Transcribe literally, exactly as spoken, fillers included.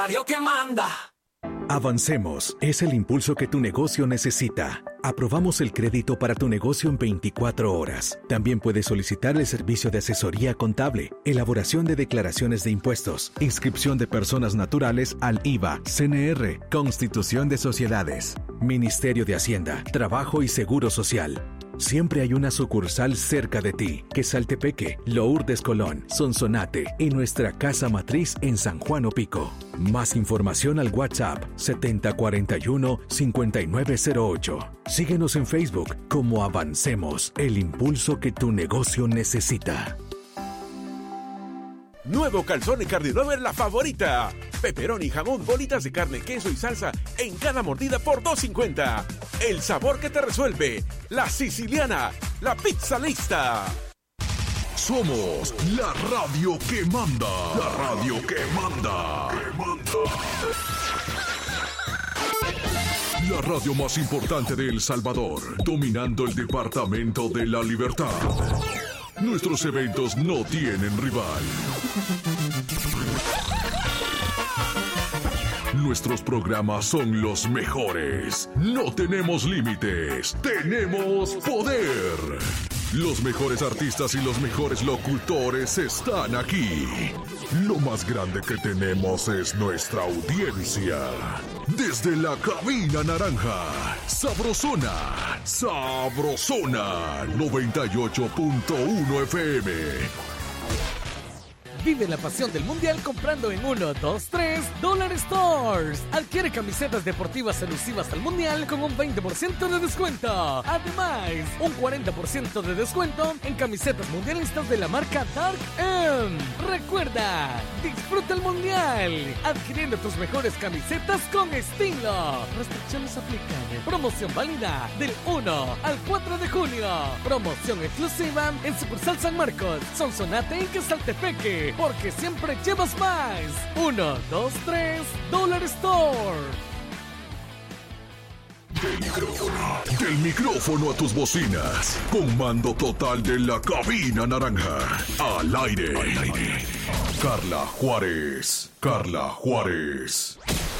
Radio que manda. Avancemos es el impulso que tu negocio necesita. Aprobamos el crédito para tu negocio en veinticuatro horas. También puedes solicitar el servicio de asesoría contable, elaboración de declaraciones de impuestos, inscripción de personas naturales al I V A, C N R, constitución de sociedades, Ministerio de Hacienda, Trabajo y Seguro Social. Siempre hay una sucursal cerca de ti. Quesaltepeque, Lourdes Colón, Sonsonate y nuestra casa matriz en San Juan Opico. Más información al WhatsApp setenta cuarenta y uno cincuenta y nueve cero ocho. Síguenos en Facebook como Avancemos, el impulso que tu negocio necesita. Nuevo Calzone Carne Lover, la favorita. Pepperoni, jamón, bolitas de carne, queso y salsa en cada mordida por dos cincuenta. El sabor que te resuelve. La Siciliana, la pizza lista. Somos la radio que manda. La radio que manda. Que manda. La radio más importante de El Salvador, dominando el departamento de la Libertad. Nuestros eventos no tienen rival. Nuestros programas son los mejores. No tenemos límites. Tenemos poder. Los mejores artistas y los mejores locutores están aquí. Lo más grande que tenemos es nuestra audiencia. Desde la cabina naranja, Sabrosona, Sabrosona, noventa y ocho punto uno F M. Vive la pasión del mundial comprando en uno, dos, tres Dollar Stores. Adquiere camisetas deportivas elusivas al mundial con un veinte por ciento de descuento. Además, un cuarenta por ciento de descuento en camisetas mundialistas de la marca Dark M. Recuerda, disfruta el mundial adquiriendo tus mejores camisetas con estilo. Restricciones aplican. Promoción válida del uno al cuatro de junio. Promoción exclusiva en sucursal San Marcos, Sonsonate y Quesaltepeque. Porque siempre llevas más. Uno, dos, tres, Dollar Store. Del micrófono, del micrófono a tus bocinas. Comando total de la cabina naranja. Al aire. Al aire. Carla Juárez. Carla Juárez.